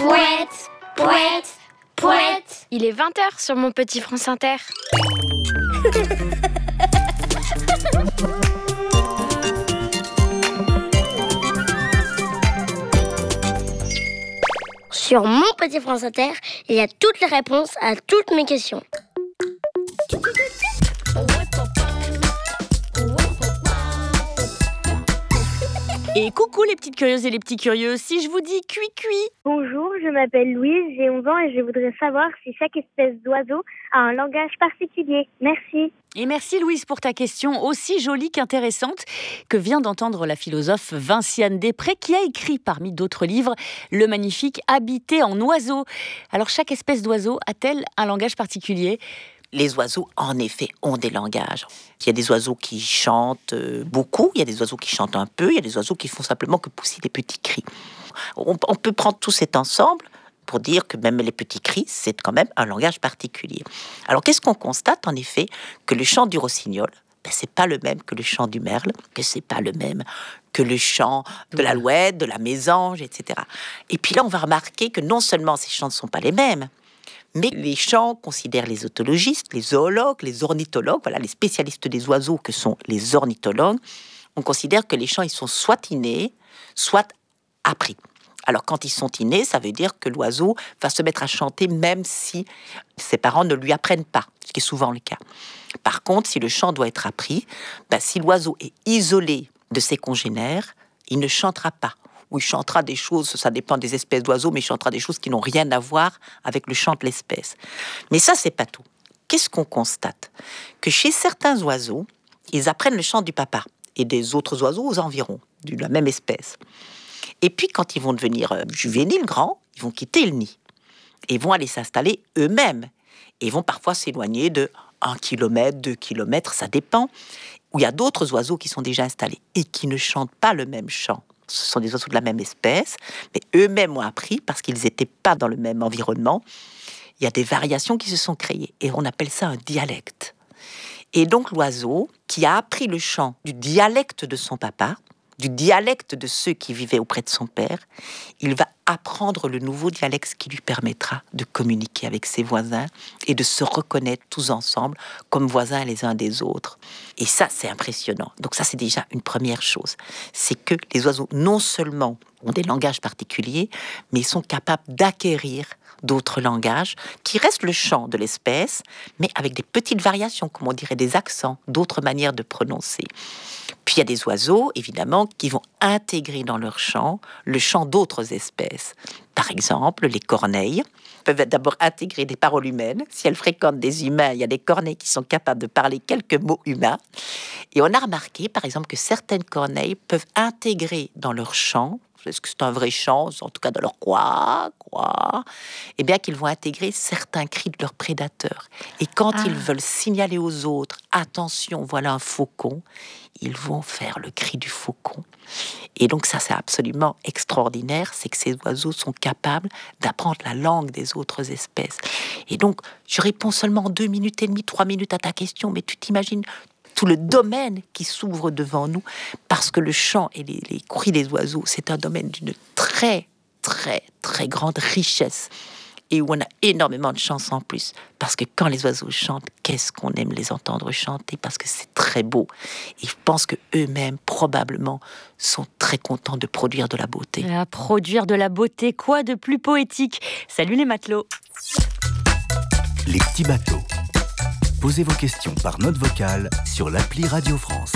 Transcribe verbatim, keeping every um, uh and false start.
Pouette, pouette, pouette. Il est vingt heures sur mon petit France Inter. Sur mon petit France Inter, il y a toutes les réponses à toutes mes questions. Et coucou les petites curieuses et les petits curieux, si je vous dis cuit-cuit. Bonjour, je m'appelle Louise, j'ai onze ans et je voudrais savoir si chaque espèce d'oiseau a un langage particulier. Merci. Et merci Louise pour ta question aussi jolie qu'intéressante que vient d'entendre la philosophe Vinciane Després qui a écrit parmi d'autres livres le magnifique Habiter en oiseau. Alors chaque espèce d'oiseau a-t-elle un langage particulier ? Les oiseaux, en effet, ont des langages. Il y a des oiseaux qui chantent beaucoup, il y a des oiseaux qui chantent un peu, il y a des oiseaux qui font simplement que pousser des petits cris. On, on peut prendre tout cet ensemble pour dire que même les petits cris, c'est quand même un langage particulier. Alors, qu'est-ce qu'on constate, en effet, que le chant du rossignol, ben, c'est pas le même que le chant du merle, que c'est pas le même que le chant de l'alouette, de la mésange, et cetera. Et puis là, on va remarquer que non seulement ces chants ne sont pas les mêmes, mais les chants considèrent les otologistes, les zoologues, les ornithologues, voilà les spécialistes des oiseaux que sont les ornithologues. On considère que les chants, ils sont soit innés, soit appris. Alors quand ils sont innés, ça veut dire que l'oiseau va se mettre à chanter même si ses parents ne lui apprennent pas, ce qui est souvent le cas. Par contre, si le chant doit être appris, ben, si l'oiseau est isolé de ses congénères, il ne chantera pas. Ou il chantera des choses, ça dépend des espèces d'oiseaux, mais il chantera des choses qui n'ont rien à voir avec le chant de l'espèce. Mais ça, c'est pas tout. Qu'est-ce qu'on constate ? Que chez certains oiseaux, ils apprennent le chant du papa et des autres oiseaux aux environs, de la même espèce. Et puis, quand ils vont devenir euh, juvéniles, grands, ils vont quitter le nid et vont aller s'installer eux-mêmes. Et vont parfois s'éloigner de un kilomètre, deux kilomètres, ça dépend. Où il y a d'autres oiseaux qui sont déjà installés et qui ne chantent pas le même chant. Ce sont des oiseaux de la même espèce, mais eux-mêmes ont appris, parce qu'ils n'étaient pas dans le même environnement, il y a des variations qui se sont créées, et on appelle ça un dialecte. Et donc l'oiseau, qui a appris le chant du dialecte de son papa, du dialecte de ceux qui vivaient auprès de son père, il va apprendre le nouveau dialecte qui lui permettra de communiquer avec ses voisins et de se reconnaître tous ensemble comme voisins les uns des autres. Et ça, c'est impressionnant. Donc ça, c'est déjà une première chose. C'est que les oiseaux, non seulement ont des langages particuliers, mais ils sont capables d'acquérir d'autres langages qui restent le chant de l'espèce, mais avec des petites variations, comme on dirait des accents, d'autres manières de prononcer. Puis il y a des oiseaux, évidemment, qui vont intégrer dans leur chant le chant d'autres espèces. Par exemple, les corneilles peuvent d'abord intégrer des paroles humaines. Si elles fréquentent des humains, il y a des corneilles qui sont capables de parler quelques mots humains. Et on a remarqué, par exemple, que certaines corneilles peuvent intégrer dans leur chant, est-ce que c'est un vrai chant, en tout cas dans leur quoi, quoi, eh bien qu'ils vont intégrer certains cris de leurs prédateurs. Et quand ah. ils veulent signaler aux autres, attention, voilà un faucon, ils vont faire le cri du faucon. Et donc ça, c'est absolument extraordinaire, c'est que ces oiseaux sont capables d'apprendre la langue des autres espèces. Et donc, je réponds seulement en deux minutes et demie, trois minutes à ta question, mais tu t'imagines tout le domaine qui s'ouvre devant nous, parce que le chant et les, les cris des oiseaux, c'est un domaine d'une très, très, très grande richesse, et où on a énormément de chance en plus, parce que quand les oiseaux chantent, qu'est-ce qu'on aime les entendre chanter, parce que c'est très beau. Et je pense qu'eux-mêmes, probablement, sont très contents de produire de la beauté. À produire de la beauté, quoi de plus poétique ? Salut les matelots. Les petits bateaux. Posez vos questions par note vocale sur l'appli Radio France.